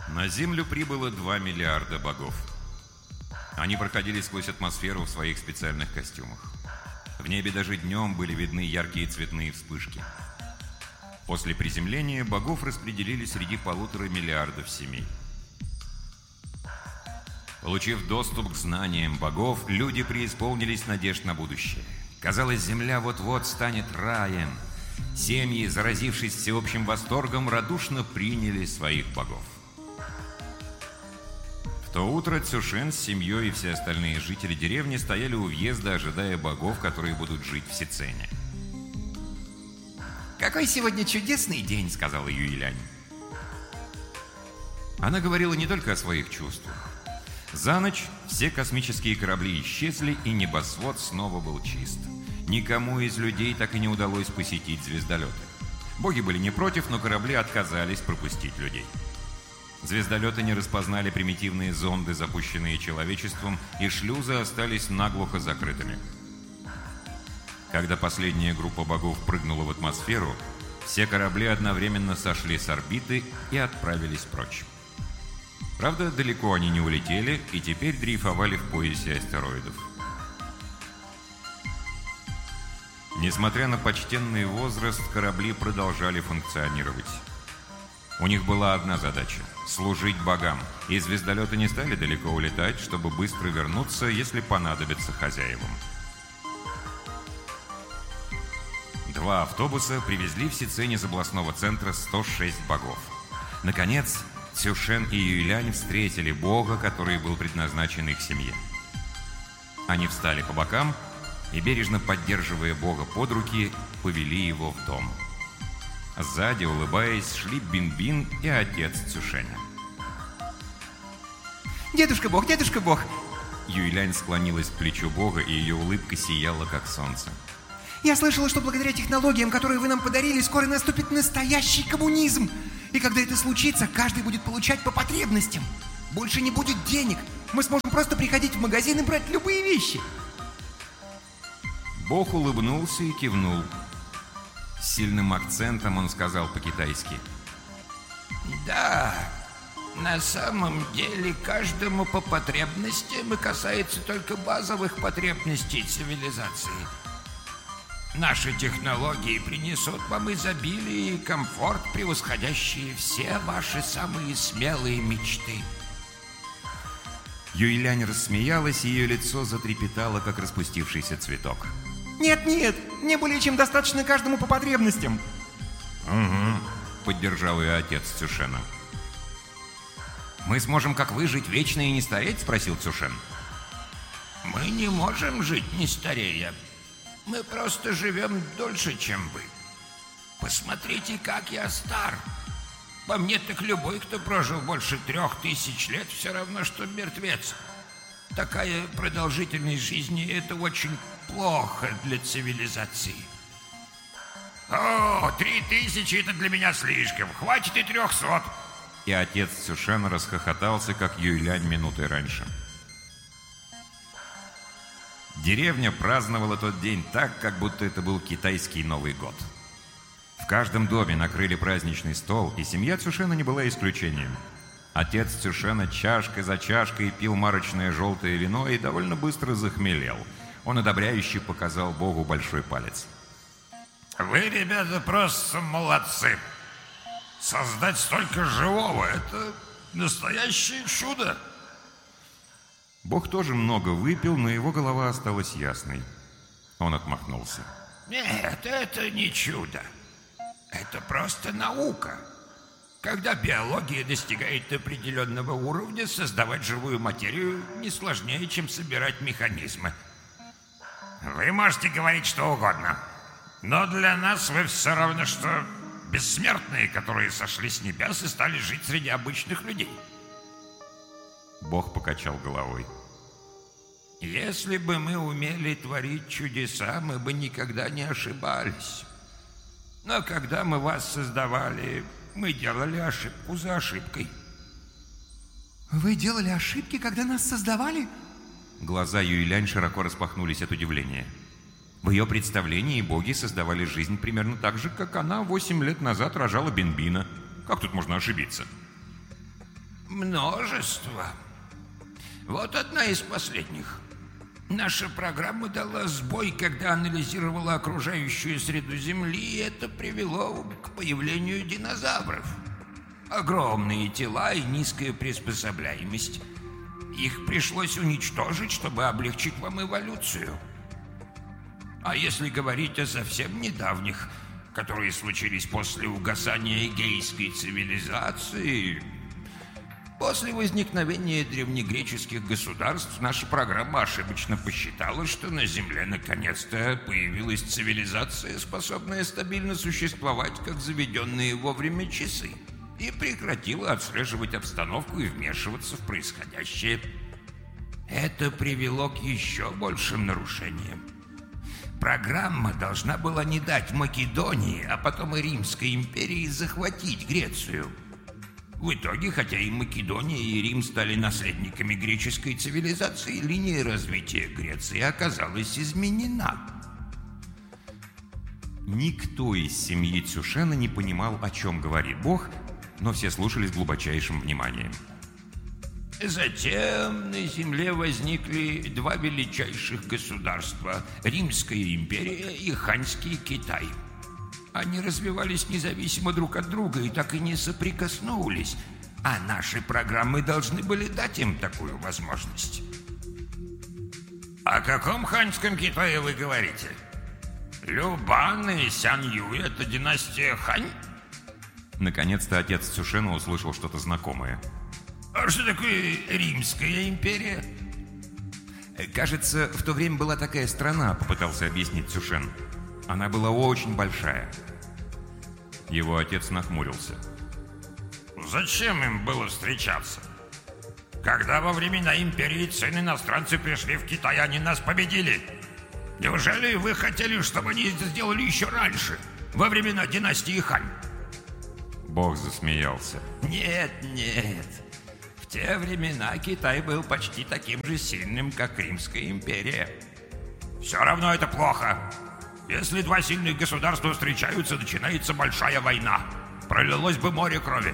На Землю прибыло 2 миллиарда богов. Они проходили сквозь атмосферу в своих специальных костюмах. В небе даже днем были видны яркие цветные вспышки. После приземления богов распределили среди 1,5 миллиарда семей. Получив доступ к знаниям богов, люди преисполнились надежд на будущее. Казалось, земля вот-вот станет раем. Семьи, заразившись всеобщим восторгом, радушно приняли своих богов. В то утро Цюшен с семьей и все остальные жители деревни стояли у въезда, ожидая богов, которые будут жить в Сицене. «Какой сегодня чудесный день!» — сказала Юйлянь. Она говорила не только о своих чувствах. За ночь все космические корабли исчезли, и небосвод снова был чист. Никому из людей так и не удалось посетить звездолеты. Боги были не против, но корабли отказались пропустить людей. Звездолеты не распознали примитивные зонды, запущенные человечеством, и шлюзы остались наглухо закрытыми. Когда последняя группа богов прыгнула в атмосферу, все корабли одновременно сошли с орбиты и отправились прочь. Правда, далеко они не улетели и теперь дрейфовали в поясе астероидов. Несмотря на почтенный возраст, корабли продолжали функционировать. У них была одна задача — служить богам, и звездолеты не стали далеко улетать, чтобы быстро вернуться, если понадобится хозяевам. 2 автобуса привезли в Сицень из областного центра 106 богов. Наконец, Цюшен и Юйлянь встретили бога, который был предназначен их семье. Они встали по бокам и, бережно поддерживая бога под руки, повели его в дом. Сзади, улыбаясь, шли Бин-Бин и отец Цюшеня. «Дедушка Бог, дедушка Бог!» Юйлянь склонилась к плечу бога, и ее улыбка сияла, как солнце. «Я слышала, что благодаря технологиям, которые вы нам подарили, скоро наступит настоящий коммунизм. И когда это случится, каждый будет получать по потребностям. Больше не будет денег. Мы сможем просто приходить в магазин и брать любые вещи». Бог улыбнулся и кивнул. С сильным акцентом он сказал по-китайски: «Да, на самом деле каждому по потребностям, и касается только базовых потребностей цивилизации. Наши технологии принесут вам изобилие и комфорт, превосходящие все ваши самые смелые мечты». Юйлянь рассмеялась, и ее лицо затрепетало, как распустившийся цветок. «Нет, мне более чем достаточно каждому по потребностям». «Угу», — поддержал ее отец Цюшена. «Мы сможем, как вы, жить вечно и не стареть?» — спросил Цюшен. «Мы не можем жить, не старея. Мы просто живем дольше, чем вы. Посмотрите, как я стар. По мне, так любой, кто прожил больше 3000 лет, все равно, что мертвец. Такая продолжительность жизни — это очень плохо для цивилизации». «О, 3000 — это для меня слишком. Хватит и 300. И отец Цюшена расхохотался, как Юйлянь минутой раньше. Деревня праздновала тот день так, как будто это был китайский Новый год. В каждом доме накрыли праздничный стол, и семья Цюшена не была исключением. Отец Цюшена чашкой за чашкой пил марочное желтое вино и довольно быстро захмелел. Он одобряюще показал Богу большой палец. Вы, ребята, просто молодцы. Создать столько живого — это настоящее чудо». Бог тоже много выпил, но его голова осталась ясной. Он отмахнулся. «Нет, это не чудо. Это просто наука. Когда биология достигает определенного уровня, создавать живую материю не сложнее, чем собирать механизмы». «Вы можете говорить что угодно, но для нас вы все равно, что бессмертные, которые сошли с небес и стали жить среди обычных людей». Бог покачал головой. «Если бы мы умели творить чудеса, мы бы никогда не ошибались. Но когда мы вас создавали, мы делали ошибку за ошибкой». «Вы делали ошибки, когда нас создавали?» Глаза Юйлянь широко распахнулись от удивления. В ее представлении боги создавали жизнь примерно так же, как она 8 лет назад рожала Бин-Бина. Как тут можно ошибиться? Множество. Вот одна из последних. Наша программа дала сбой, когда анализировала окружающую среду Земли, и это привело к появлению динозавров. Огромные тела и низкая приспособляемость. Их пришлось уничтожить, чтобы облегчить вам эволюцию. А если говорить о совсем недавних, которые случились после угасания эгейской цивилизации... После возникновения древнегреческих государств наша программа ошибочно посчитала, что на Земле наконец-то появилась цивилизация, способная стабильно существовать, как заведенные вовремя часы, и прекратила отслеживать обстановку и вмешиваться в происходящее. Это привело к еще большим нарушениям. Программа должна была не дать Македонии, а потом и Римской империи захватить Грецию. В итоге, хотя и Македония, и Рим стали наследниками греческой цивилизации, линия развития Греции оказалась изменена. Никто из семьи Цюшена не понимал, о чем говорит Бог, но все слушали с глубочайшим вниманием. Затем на Земле возникли два величайших государства – Римская империя и Ханьский Китай. Они развивались независимо друг от друга и так и не соприкоснулись, а наши программы должны были дать им такую возможность. О каком Ханьском Китае вы говорите? Любан и Сян Юй — это династия Хань? Наконец-то отец Цюшена услышал что-то знакомое. А что такое Римская империя? Кажется, в то время была такая страна, попытался объяснить Цюшен. Она была очень большая. Его отец нахмурился. Зачем им было встречаться? Когда во времена империи Цин иностранцы пришли в Китай, они нас победили. Неужели вы хотели, чтобы они это сделали еще раньше, во времена династии Хань? Бог засмеялся. Нет. В те времена Китай был почти таким же сильным, как Римская империя. Все равно это плохо. Если два сильных государства встречаются, начинается большая война. Пролилось бы море крови.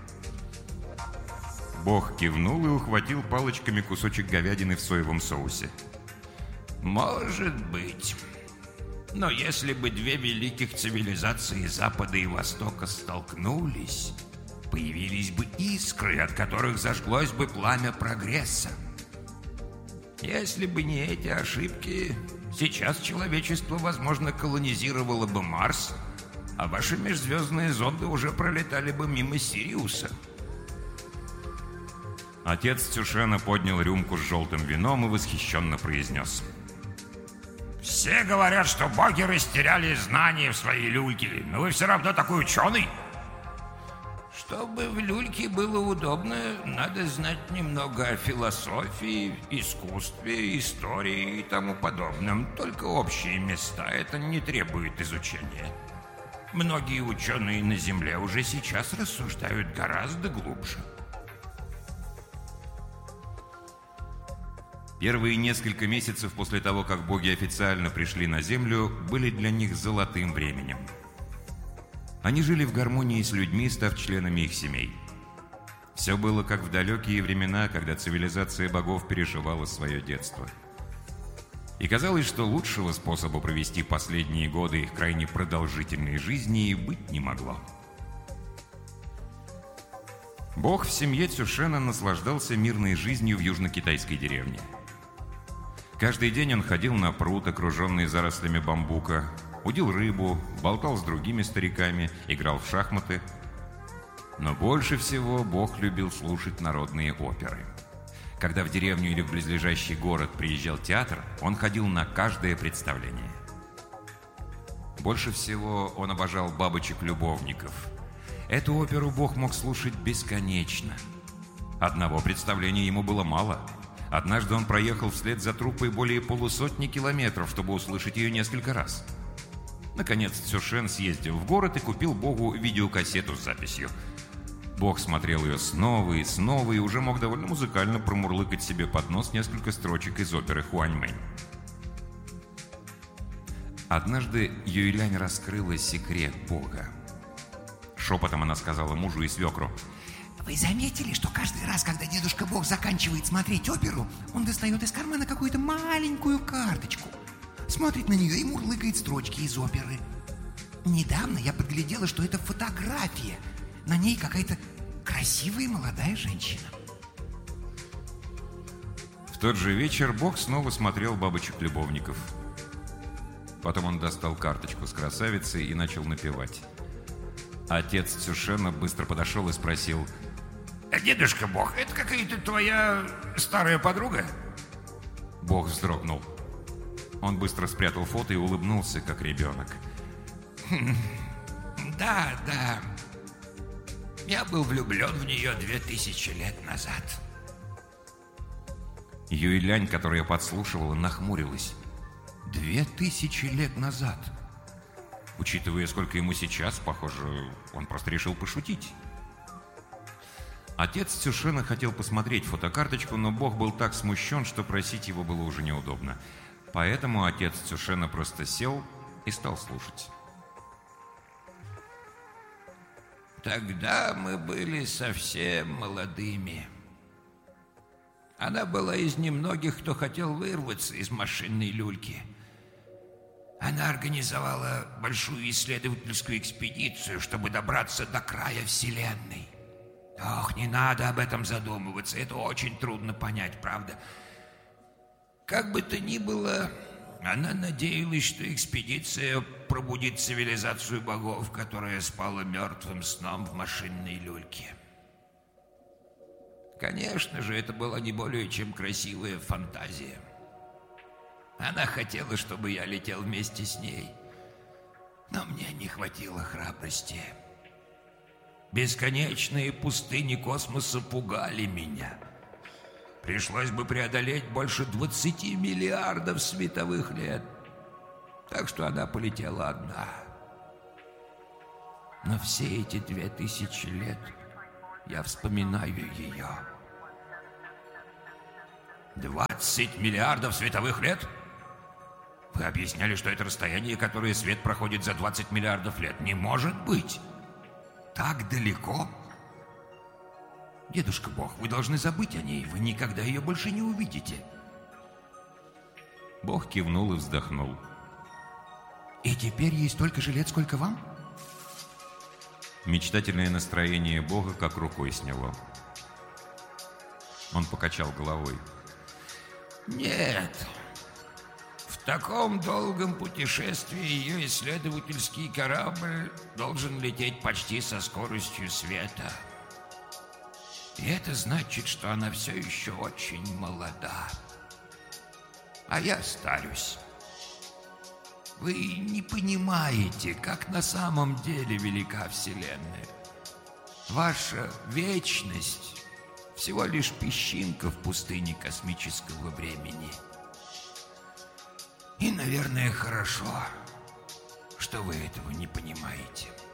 Бог кивнул и ухватил палочками кусочек говядины в соевом соусе. Может быть. Но если бы две великих цивилизации Запада и Востока столкнулись, появились бы искры, от которых зажглось бы пламя прогресса. Если бы не эти ошибки, сейчас человечество, возможно, колонизировало бы Марс, а ваши межзвездные зонды уже пролетали бы мимо Сириуса. Отец Цюшена поднял рюмку с желтым вином и восхищенно произнес. Все говорят, что боги растеряли знания в своей люльке, но вы все равно такой ученый. Чтобы в люльке было удобно, надо знать немного о философии, искусстве, истории и тому подобном. Только общие места, это не требует изучения. Многие ученые на Земле уже сейчас рассуждают гораздо глубже. Первые несколько месяцев после того, как боги официально пришли на Землю, были для них золотым временем. Они жили в гармонии с людьми, став членами их семей. Все было как в далекие времена, когда цивилизация богов переживала свое детство. И казалось, что лучшего способа провести последние годы их крайне продолжительной жизни и быть не могло. Бог в семье Цюшена наслаждался мирной жизнью в южно-китайской деревне. Каждый день он ходил на пруд, окруженный зарослями бамбука, удил рыбу, болтал с другими стариками, играл в шахматы. Но больше всего Бог любил слушать народные оперы. Когда в деревню или в близлежащий город приезжал театр, он ходил на каждое представление. Больше всего он обожал «Бабочек-любовников». Эту оперу Бог мог слушать бесконечно. Одного представления ему было мало. Однажды он проехал вслед за труппой более полусотни километров, чтобы услышать ее несколько раз. Наконец Цюшен съездил в город и купил Богу видеокассету с записью. Бог смотрел ее снова и снова и уже мог довольно музыкально промурлыкать себе под нос несколько строчек из оперы «Хуаньмэнь». Однажды Юйлянь раскрыла секрет Бога. Шепотом она сказала мужу и свекру: Вы заметили, что каждый раз, когда Дедушка Бог заканчивает смотреть оперу, он достает из кармана какую-то маленькую карточку, смотрит на нее и мурлыкает строчки из оперы. Недавно я подглядела, что это фотография. На ней какая-то красивая молодая женщина. В тот же вечер Бог снова смотрел «Бабочек-любовников». Потом он достал карточку с красавицей и начал напевать. Отец Цюшена быстро подошел и спросил: Дедушка Бог, это какая-то твоя старая подруга? Бог вздрогнул. Он быстро спрятал фото и улыбнулся, как ребенок. Да. Я был влюблен в нее 2000 лет назад. Юйлянь, которая подслушивала, нахмурилась. 2000 лет назад. Учитывая, сколько ему сейчас, похоже, он просто решил пошутить. Отец Цюшена хотел посмотреть фотокарточку, но Бог был так смущен, что просить его было уже неудобно. Поэтому отец Цюшена просто сел и стал слушать. Тогда мы были совсем молодыми. Она была из немногих, кто хотел вырваться из машинной люльки. Она организовала большую исследовательскую экспедицию, чтобы добраться до края Вселенной. Ох, не надо об этом задумываться, это очень трудно понять, правда? Как бы то ни было, она надеялась, что экспедиция пробудит цивилизацию богов, которая спала мертвым сном в машинной люльке. Конечно же, это была не более чем красивая фантазия. Она хотела, чтобы я летел вместе с ней, но мне не хватило храбрости. Бесконечные пустыни космоса пугали меня. Пришлось бы преодолеть больше 20 миллиардов световых лет. Так что она полетела одна. Но все эти 2000 лет я вспоминаю ее. 20 миллиардов световых лет? Вы объясняли, что это расстояние, которое свет проходит за 20 миллиардов лет. Не может быть! Так далеко? Дедушка Бог, вы должны забыть о ней. Вы никогда ее больше не увидите. Бог кивнул и вздохнул. И теперь ей столько же лет, сколько вам? Мечтательное настроение Бога как рукой сняло. Он покачал головой. Нет. В таком долгом путешествии ее исследовательский корабль должен лететь почти со скоростью света. И это значит, что она все еще очень молода. А я старюсь. Вы не понимаете, как на самом деле велика Вселенная. Ваша вечность всего лишь песчинка в пустыне космического времени. И, наверное, хорошо, что вы этого не понимаете.